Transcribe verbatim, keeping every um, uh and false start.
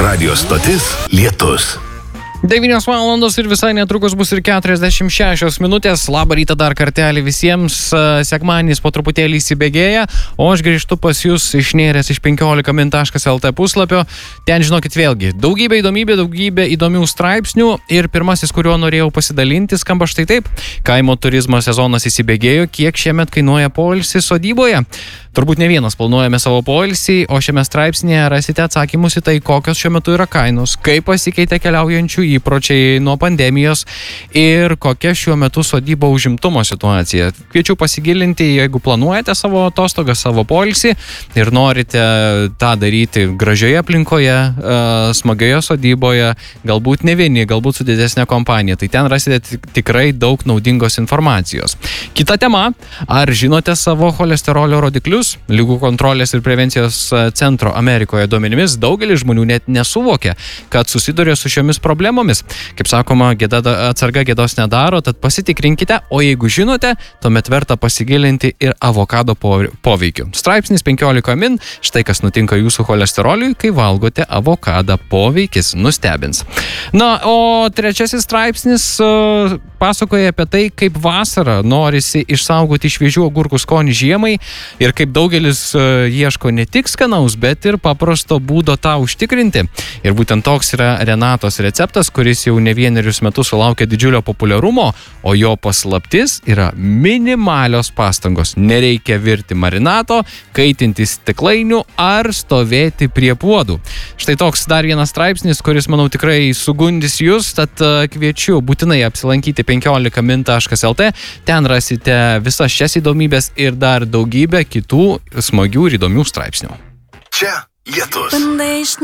Radio stotis Lietus. devynios valandos ir visai netrukus bus ir keturiasdešimt šešios minutės. Labą rytą dar kartelį visiems. Sekmadienis po truputėlį įsibėgėja, o aš grįžtu pas jūs išnėręs iš penkiolika min taškas lt puslapio. Ten, žinokit, vėlgi, daugybė įdomybė, daugybė įdomių straipsnių ir pirmasis, kuriuo norėjau pasidalinti, skamba štai taip. Kaimo turizmo sezonas įsibėgėjo, kiek šiemet kainuoja poilsis sodyboje. Turbūt ne vienas planuojame savo poilsį, o šiame straipsnėje rasite atsakymus į tai, kokios šiuo metu yra kainos, kaip pasikeitė keliaujančių įpročiai nuo pandemijos ir kokia šiuo metu sodybo užimtumo situacija. Kviečiu pasigilinti, jeigu planuojate savo atostogą, savo poilsį ir norite tą daryti gražioje aplinkoje, smagioje sodyboje, galbūt ne vieni, galbūt su didesnė kompanija. Tai ten rasite tikrai daug naudingos informacijos. Kita tema, ar žinote savo cholesterolio rodiklius? Ligų kontrolės ir prevencijos centro Amerikoje duomenimis daugelis žmonių net nesuvokia, kad susiduria su šiomis problemomis. Kaip sakoma, gėda, atsarga gėdos nedaro, tad pasitikrinkite, o jeigu žinote, tuomet verta pasigilinti ir avokado poveikiu. Straipsnis penkiolika min, štai kas nutinka jūsų cholesteroliui, kai valgote avokadą, poveikis nustebins. Na, o trečiasis straipsnis uh, pasakoja apie tai, kaip vasarą norisi išsaugoti šviežių agurkų skonį žiemai ir kaip daugelis uh, ieško ne tik skanaus, bet ir paprasto būdo tą užtikrinti. Ir būtent toks yra Renatos receptas, kuris jau ne vienerius metus sulaukia didžiulio populiarumo, o jo paslaptis yra minimalios pastangos. Nereikia virti marinato, kaitinti stiklainių ar stovėti prie puodų. Štai toks dar vienas straipsnis, kuris, manau, tikrai sugundys jūs, tad uh, kviečiu būtinai apsilankyti penkiolika min taškas lt. Ten rasite visas šias įdomybės ir dar daugybę kitų smagių ir įdomių straipsnių. Čia Lietus.